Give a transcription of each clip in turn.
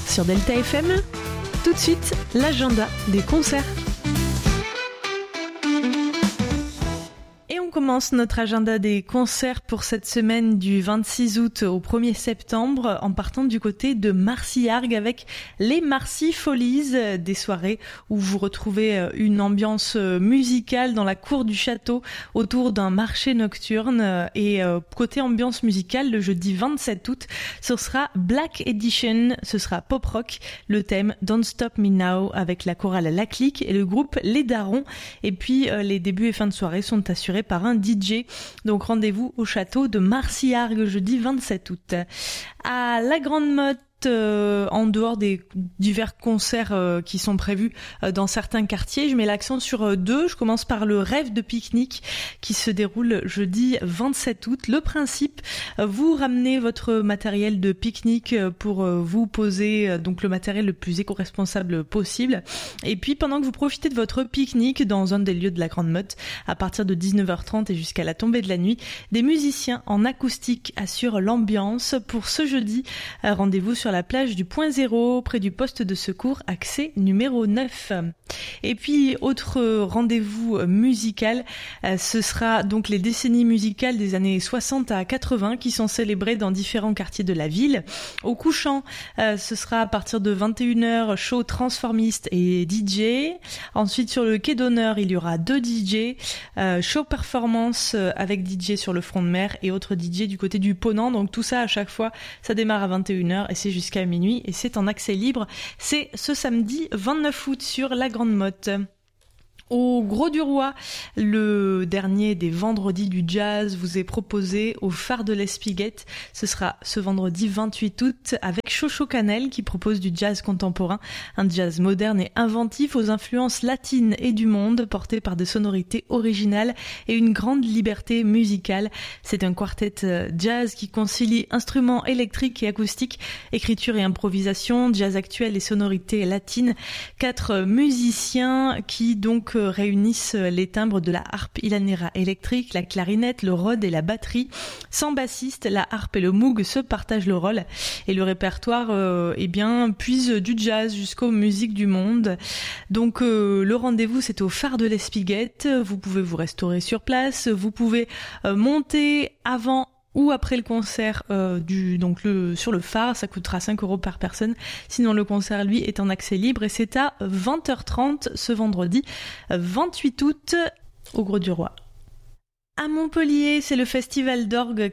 sur Delta FM. Tout de suite, l'agenda des concerts. Et on commence notre agenda des concerts pour cette semaine du 26 août au 1er septembre en partant du côté de Marcillargues avec les Marcy Folies, des soirées où vous retrouvez une ambiance musicale dans la cour du château autour d'un marché nocturne. Et côté ambiance musicale, le jeudi 27 août, ce sera Black Edition, ce sera pop rock, le thème Don't Stop Me Now avec la chorale La Clique et le groupe Les Darons. Et puis les débuts et fins de soirée sont assurés par un DJ. Donc rendez-vous au château de Marcillargues jeudi 27 août. À la Grande Motte, en dehors des divers concerts qui sont prévus dans certains quartiers, je mets l'accent sur deux. Je commence par le Rêve de pique-nique qui se déroule jeudi 27 août. Le principe, vous ramenez votre matériel de pique-nique pour vous poser donc le matériel le plus éco-responsable possible. Et puis pendant que vous profitez de votre pique-nique dans un des lieux de la Grande Motte, à partir de 19h30 et jusqu'à la tombée de la nuit, des musiciens en acoustique assurent l'ambiance. Pour ce jeudi, rendez-vous sur la plage du Point Zéro, près du poste de secours, accès numéro 9. Et puis, autre rendez-vous musical, ce sera donc les décennies musicales des années 60 à 80 qui sont célébrées dans différents quartiers de la ville. Au couchant, ce sera à partir de 21h, show transformiste et DJ. Ensuite, sur le quai d'honneur, il y aura 2 DJ, show performance avec DJ sur le front de mer et autres DJ du côté du Ponant. Donc tout ça, à chaque fois, ça démarre à 21h et c'est jusqu'à minuit et c'est en accès libre. C'est ce samedi 29 août sur la Grande Motte. Au Gros du Roi, le dernier des vendredis du jazz vous est proposé au Phare de l'Espiguette. Ce sera ce vendredi 28 août avec Chocho Canel qui propose du jazz contemporain, un jazz moderne et inventif aux influences latines et du monde, porté par des sonorités originales et une grande liberté musicale. C'est un quartet jazz qui concilie instruments électriques et acoustiques, écriture et improvisation, jazz actuel et sonorités latines. 4 musiciens qui donc réunissent les timbres de la harpe Ilanera électrique, la clarinette, le rod et la batterie. Sans bassiste, la harpe et le moog se partagent le rôle et le répertoire puise du jazz jusqu'aux musiques du monde. Donc le rendez-vous c'est au Phare de l'Espiguette. Vous pouvez vous restaurer sur place, vous pouvez monter avant ou après le concert sur le phare, ça coûtera 5 € par personne. Sinon le concert lui est en accès libre et c'est à 20h30 ce vendredi 28 août au Gros du Roi. À Montpellier, c'est le festival d'orgue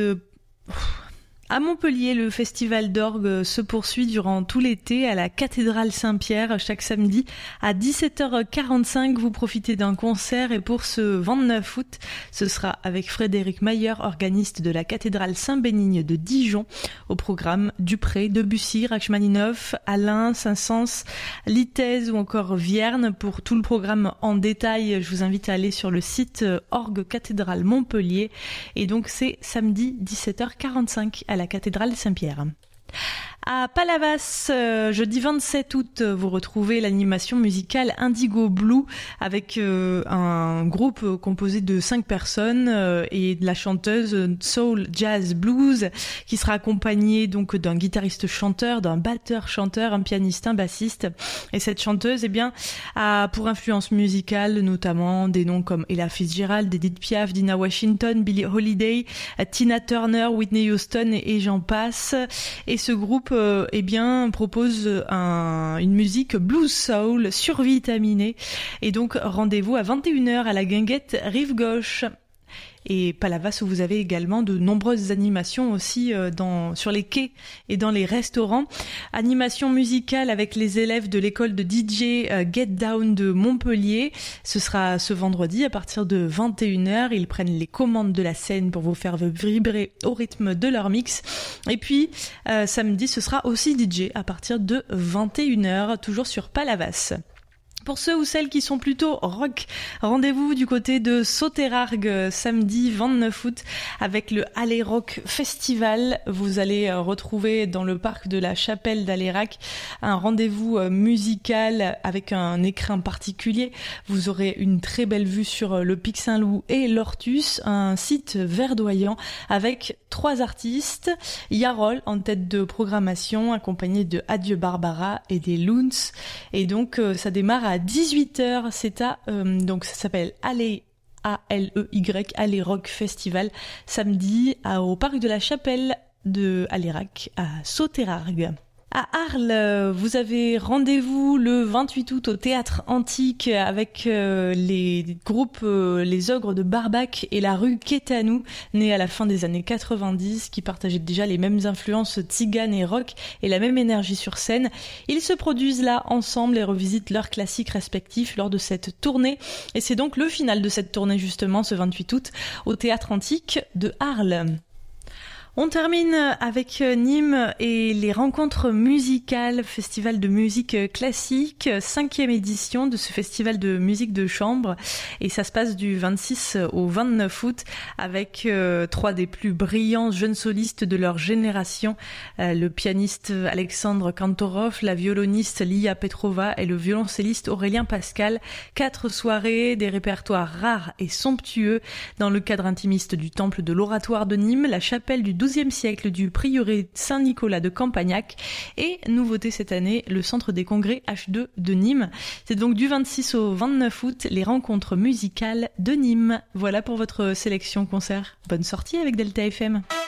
À Montpellier, le festival d'orgue se poursuit durant tout l'été à la cathédrale Saint-Pierre chaque samedi à 17h45. Vous profitez d'un concert et pour ce 29 août, ce sera avec Frédéric Mayer, organiste de la cathédrale Saint-Bénigne de Dijon. Au programme Dupré, Debussy, Rachmaninoff, Alain, Saint-Saëns, Litez ou encore Vierne. Pour tout le programme en détail, je vous invite à aller sur le site Orgue Cathédrale Montpellier. Et donc c'est samedi 17h45 à la cathédrale Saint-Pierre. À Palavas, jeudi 27 août, vous retrouvez l'animation musicale Indigo Blue avec un groupe composé de 5 personnes et de la chanteuse Soul Jazz Blues qui sera accompagnée donc d'un guitariste chanteur, d'un batteur chanteur, un pianiste, un bassiste. Et cette chanteuse, a pour influence musicale notamment des noms comme Ella Fitzgerald, Edith Piaf, Dinah Washington, Billie Holiday, Tina Turner, Whitney Houston et j'en passe. Et ce groupe propose une musique blues soul survitaminée et donc rendez-vous à 21h à la Guinguette Rive Gauche. Et Palavas où vous avez également de nombreuses animations aussi sur les quais et dans les restaurants. Animation musicale avec les élèves de l'école de DJ Get Down de Montpellier. Ce sera ce vendredi à partir de 21h. Ils prennent les commandes de la scène pour vous faire vibrer au rythme de leur mix. Et puis samedi, ce sera aussi DJ à partir de 21h, toujours sur Palavas. Pour ceux ou celles qui sont plutôt rock, rendez-vous du côté de Sauterargues samedi 29 août avec le Allez Rock Festival. Vous allez retrouver dans le parc de la Chapelle d'Alérac un rendez-vous musical avec un écrin particulier. Vous aurez une très belle vue sur le Pic Saint-Loup et l'Ortus, un site verdoyant avec 3 artistes. Yarol en tête de programmation, accompagné de Adieu Barbara et des Loons. Et donc ça démarre à 18h, c'est donc ça s'appelle Allez A-L-E-Y, Allez Rock Festival, samedi au parc de la Chapelle de Alérac à Sauterargues. À Arles, vous avez rendez-vous le 28 août au Théâtre Antique avec les groupes Les Ogres de Barbac et la rue Quétanou, nés à la fin des années 90, qui partageaient déjà les mêmes influences tziganes et rock et la même énergie sur scène. Ils se produisent là ensemble et revisitent leurs classiques respectifs lors de cette tournée. Et c'est donc le final de cette tournée justement ce 28 août au Théâtre Antique de Arles. On termine avec Nîmes et les rencontres musicales, festival de musique classique, 5e édition de ce festival de musique de chambre. Et ça se passe du 26 au 29 août avec 3 des plus brillants jeunes solistes de leur génération. Le pianiste Alexandre Kantorov, la violoniste Lia Petrova et le violoncelliste Aurélien Pascal. 4 soirées, des répertoires rares et somptueux dans le cadre intimiste du temple de l'Oratoire de Nîmes, la chapelle du XIIe siècle du prieuré Saint-Nicolas de Campagnac et, nouveauté cette année, le centre des congrès H2 de Nîmes. C'est donc du 26 au 29 août les rencontres musicales de Nîmes. Voilà pour votre sélection concert. Bonne sortie avec Delta FM.